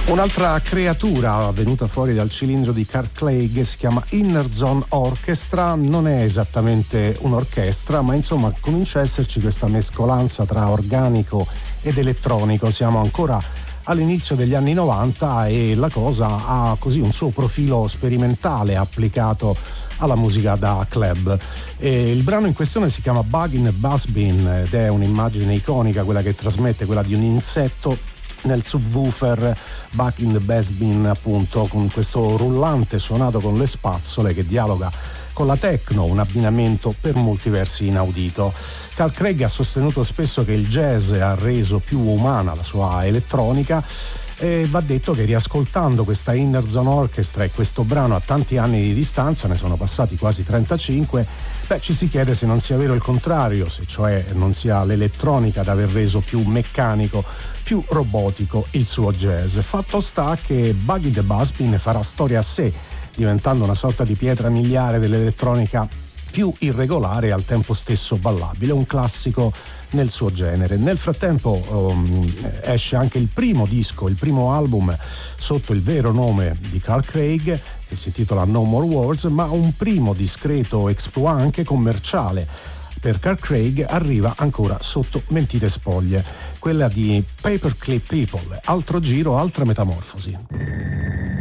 Un'altra creatura venuta fuori dal cilindro di Carl Craig si chiama Inner Zone Orchestra. Non è esattamente un'orchestra, ma insomma comincia a esserci questa mescolanza tra organico ed elettronico. Siamo ancora all'inizio degli anni 90 e la cosa ha così un suo profilo sperimentale applicato alla musica da club. E il brano in questione si chiama Bug in a Bass Bin ed è un'immagine iconica, quella che trasmette, quella di un insetto nel subwoofer, Back in the Bass Bin, appunto, con questo rullante suonato con le spazzole che dialoga con la techno, un abbinamento per molti versi inaudito. Carl Craig ha sostenuto spesso che il jazz ha reso più umana la sua elettronica, e va detto che riascoltando questa Inner Zone Orchestra e questo brano a tanti anni di distanza, ne sono passati quasi 35, ci si chiede se non sia vero il contrario, se cioè non sia l'elettronica ad aver reso più meccanico, più robotico il suo jazz. Fatto sta che Buggy the Buzzbin farà storia a sé, diventando una sorta di pietra miliare dell'elettronica più irregolare e al tempo stesso ballabile, un classico nel suo genere. Nel frattempo esce anche il primo disco, il primo album sotto il vero nome di Carl Craig, che si intitola No More Words, ma un primo discreto exploit anche commerciale per Carl Craig arriva ancora sotto mentite spoglie, quella di Paperclip People, altro giro, altra metamorfosi.